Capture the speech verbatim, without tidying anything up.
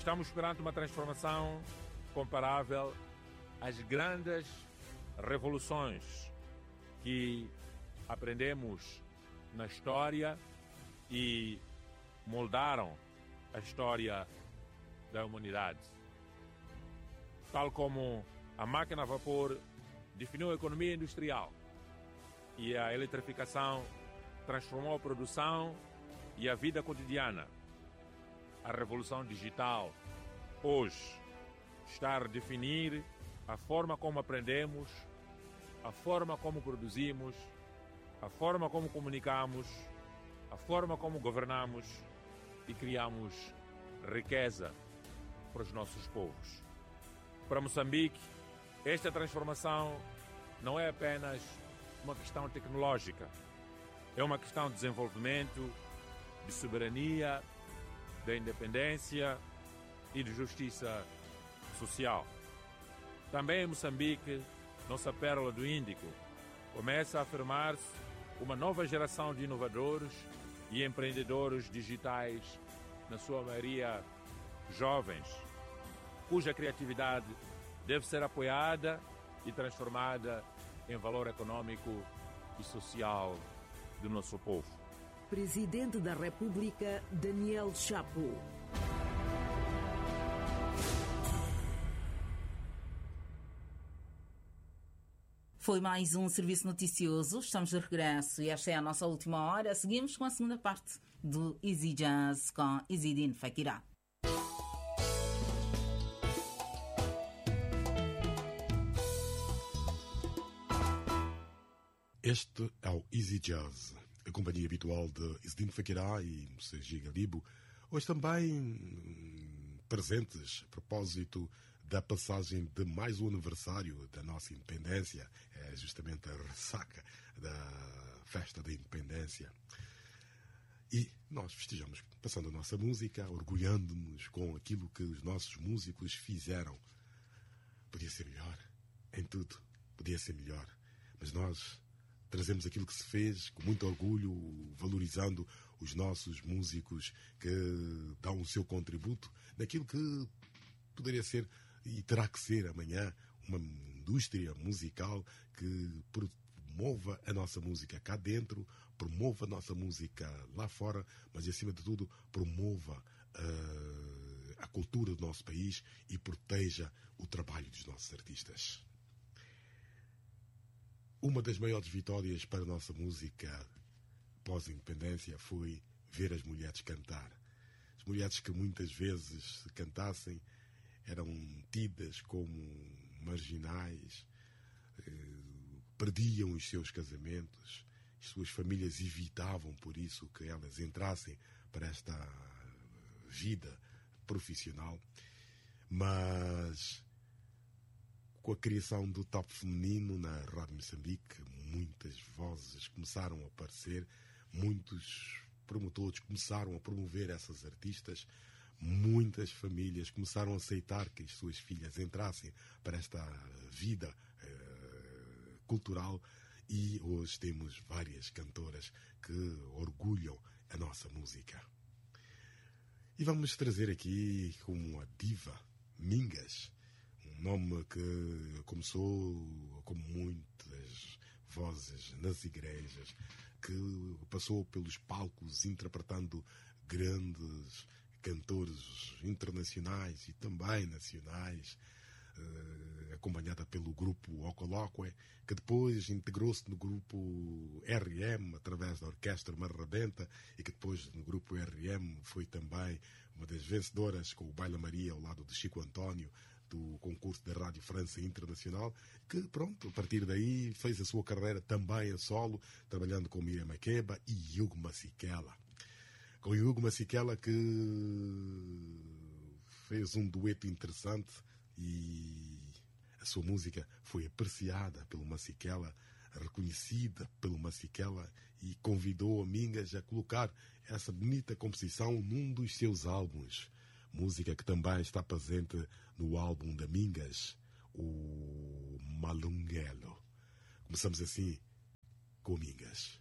Estamos perante uma transformação comparável às grandes revoluções que aprendemos na história e moldaram a história da humanidade. Tal como a máquina a vapor definiu a economia industrial e a eletrificação transformou a produção e a vida cotidiana, a revolução digital hoje está a definir a forma como aprendemos, a forma como produzimos, a forma como comunicamos, a forma como governamos e criamos riqueza para os nossos povos. Para Moçambique, esta transformação não é apenas uma questão tecnológica, é uma questão de desenvolvimento, de soberania, de independência e de justiça social. Também em Moçambique, nossa pérola do Índico, começa a afirmar-se uma nova geração de inovadores e empreendedores digitais, na sua maioria jovens, cuja criatividade deve ser apoiada e transformada em valor econômico e social do nosso povo. Presidente da República, Daniel Chapo. Foi mais um serviço noticioso. Estamos de regresso e esta é a nossa última hora. Seguimos com a segunda parte do Easy Jazz com Isidine Fakirá. Este é o Easy Jazz, a companhia habitual de Isidine Fakirá e Moussaji Galibo, hoje também presentes a propósito da passagem de mais um aniversário da nossa independência, é justamente a ressaca da festa da independência. E nós festejamos passando a nossa música, orgulhando-nos com aquilo que os nossos músicos fizeram. Podia ser melhor, em tudo, podia ser melhor, mas nós trazemos aquilo que se fez com muito orgulho, valorizando os nossos músicos que dão o seu contributo naquilo que poderia ser e terá que ser amanhã uma indústria musical que promova a nossa música cá dentro, promova a nossa música lá fora, mas acima de tudo promova uh, a cultura do nosso país e proteja o trabalho dos nossos artistas. Uma das maiores vitórias para a nossa música pós-independência foi ver as mulheres cantar. As mulheres que muitas vezes, se cantassem, eram tidas como marginais, eh, perdiam os seus casamentos, as suas famílias evitavam por isso que elas entrassem para esta vida profissional. Mas com a criação do Top Feminino na Rádio Moçambique, muitas vozes começaram a aparecer, muitos promotores começaram a promover essas artistas, muitas famílias começaram a aceitar que as suas filhas entrassem para esta vida eh, cultural e hoje temos várias cantoras que orgulham a nossa música. E vamos trazer aqui como a diva Mingas, um nome que começou como muitas vozes nas igrejas, que passou pelos palcos interpretando grandes cantores internacionais e também nacionais, eh, acompanhada pelo grupo Ocoloque, que depois integrou-se no grupo R M através da Orquestra Marrabenta e que depois no grupo R M foi também uma das vencedoras com o Baila Maria ao lado de Chico António do concurso da Rádio França Internacional, que pronto, a partir daí fez a sua carreira também a solo, trabalhando com Miriam Makeba e Hugo Masekela. Com o Hugo Masekela, que fez um dueto interessante e a sua música foi apreciada pelo Masekela, reconhecida pelo Masekela e convidou a Mingas a colocar essa bonita composição num dos seus álbuns. Música que também está presente no álbum da Mingas, o Malunguelo. Começamos assim com Mingas.